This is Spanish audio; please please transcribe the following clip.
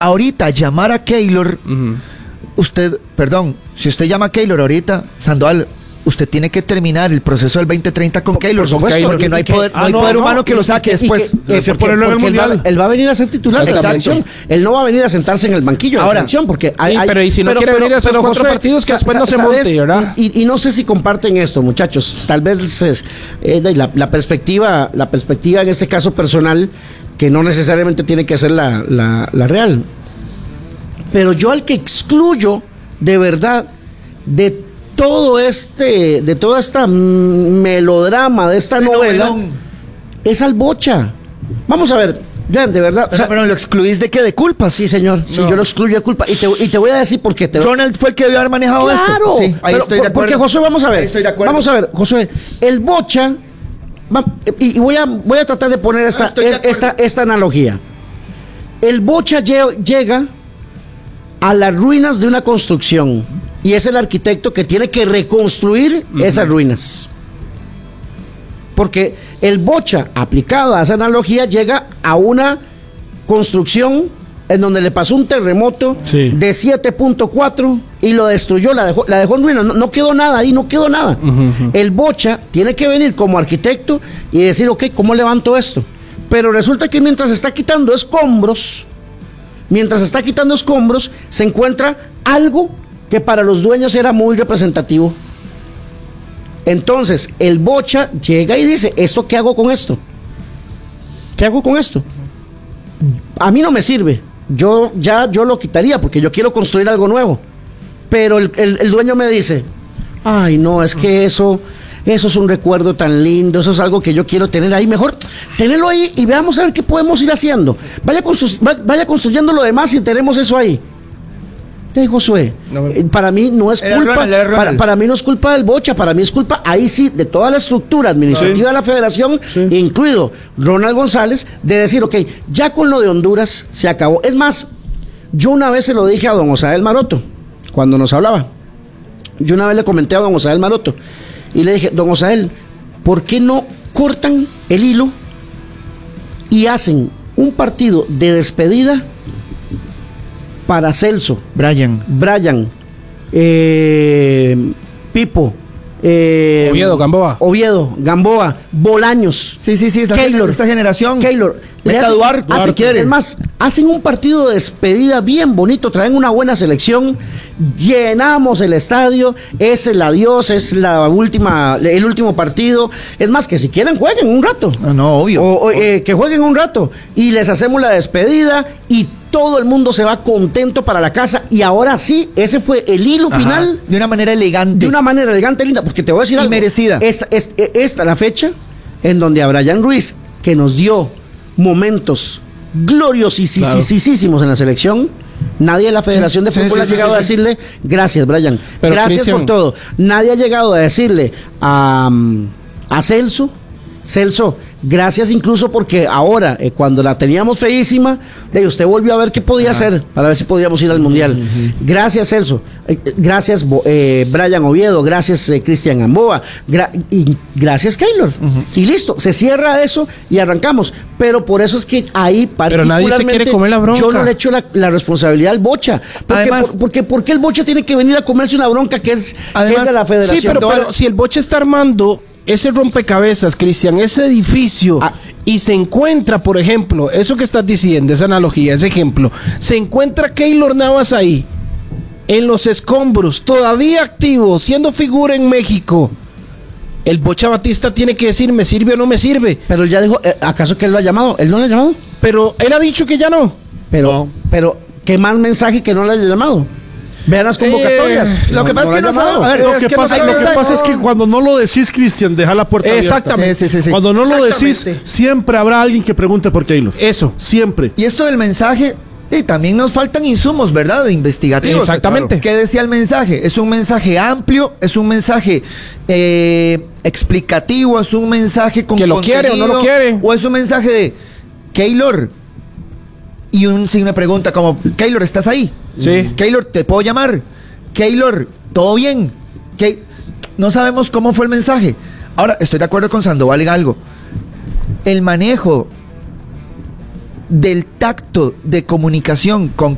ahorita llamar a Keylor, si usted llama a Keylor ahorita, Sandoval, usted tiene que terminar el proceso del 2030 con Keylor, porque no hay poder humano que lo saque después. Él va a venir a ser titular de la selección. Él no va a venir a sentarse en el banquillo de la selección, porque pero y si no quiere venir a esos 4 partidos, que después no se monte, ¿verdad? Y no sé si comparten esto, muchachos. Tal vez la perspectiva en este caso personal, que no necesariamente tiene que ser la real. Pero yo al que excluyo de verdad de toda esta melodrama, de esta novela, es al Bocha. Vamos a ver, ya, de verdad. Pero lo excluís de qué, de culpa. Sí, señor. Sí, yo lo excluyo de culpa. Y te voy a decir por qué. Ronald fue el que debió haber manejado esto. Sí, ahí estoy de acuerdo. Porque Josué, vamos a ver. Estoy de acuerdo. Vamos a ver, Josué. El Bocha, y voy a tratar de poner esta analogía. El Bocha llega a las ruinas de una construcción y es el arquitecto que tiene que reconstruir esas ruinas, porque el Bocha, aplicado a esa analogía, llega a una construcción en donde le pasó un terremoto de 7.4 y lo destruyó, la dejó en ruinas, no quedó nada ahí, no quedó nada. El Bocha tiene que venir como arquitecto y decir, ok, ¿cómo levanto esto? Pero resulta que mientras está quitando escombros, se encuentra algo que para los dueños era muy representativo. Entonces, el Bocha llega y dice, ¿esto qué hago con esto? ¿Qué hago con esto? A mí no me sirve. Yo lo quitaría porque yo quiero construir algo nuevo. Pero el dueño me dice, ay, no, es que eso es un recuerdo tan lindo, eso es algo que yo quiero tener ahí. Mejor tenerlo ahí y veamos a ver qué podemos ir haciendo. Vaya construyendo lo demás y tenemos eso ahí. Josué, para mí no es culpa, para mí no es culpa del Bocha, para mí es culpa, ahí sí, de toda la estructura administrativa de la federación, incluido Ronald González, de decir, ok, ya con lo de Honduras se acabó. Es más, yo una vez se lo dije a don Osael Maroto, cuando nos hablaba. Yo una vez le comenté a don Osael Maroto y le dije, don Osael, ¿por qué no cortan el hilo y hacen un partido de despedida para Celso, Brian, Pipo, Oviedo, Gamboa, Bolaños, Keylor, esta generación, Duarte, si quieren. Es más, hacen un partido de despedida bien bonito, traen una buena selección, llenamos el estadio, es el adiós, es el último partido. Es más, que si quieren jueguen un rato. Obvio. Que jueguen un rato y les hacemos la despedida y todo el mundo se va contento para la casa. Y ahora sí, ese fue el hilo final. De una manera elegante. Linda, porque te voy a decir algo. Merecida. Esta la fecha en donde a Brian Ruiz, que nos dio momentos gloriosísimos en la selección, nadie en la Federación de Fútbol ha llegado a decirle, gracias, Brian, pero gracias, Cristian, por todo. Nadie ha llegado a decirle a Celso, gracias incluso porque ahora, cuando la teníamos feísima, usted volvió a ver qué podía hacer para ver si podíamos ir al Mundial. Gracias, Celso. Gracias, Brian Oviedo. Gracias, Cristian Gamboa. Y gracias, Keylor. Y listo, se cierra eso y arrancamos. Pero por eso es que ahí particularmente pero nadie se quiere comer la bronca. Yo no le echo la responsabilidad al Bocha. ¿Por qué el Bocha tiene que venir a comerse una bronca que es de la federación? Sí, pero si el Bocha está armando ese rompecabezas, Cristian, ese edificio, y se encuentra, por ejemplo, eso que estás diciendo, esa analogía, ese ejemplo, se encuentra Keylor Navas ahí, en los escombros, todavía activo, siendo figura en México. El Bocha Batista tiene que decir, ¿me sirve o no me sirve? Pero él ya dijo, ¿acaso que él lo ha llamado? ¿Él no lo ha llamado? Pero él ha dicho que ya no. Pero, ¿qué más mensaje que no le haya llamado? Vean las convocatorias. Lo que pasa es que no sabemos. A ver, lo que pasa es que cuando no lo decís, Cristian, deja la puerta abierta. Exactamente. Sí. Cuando no lo decís, siempre habrá alguien que pregunte por Keylor. Eso. Siempre. Y esto del mensaje, también nos faltan insumos, ¿verdad? De investigativos. Exactamente. ¿Qué decía el mensaje? ¿Es un mensaje amplio? ¿Es un mensaje explicativo? ¿Es un mensaje con que lo contenido? quiere o no lo quiere? ¿O es un mensaje de Keylor? Y un signo de pregunta como, Keylor, ¿estás ahí? Sí. Keylor, ¿te puedo llamar? Keylor, ¿todo bien? No sabemos cómo fue el mensaje. Ahora, estoy de acuerdo con Sandoval en algo. El manejo del tacto de comunicación con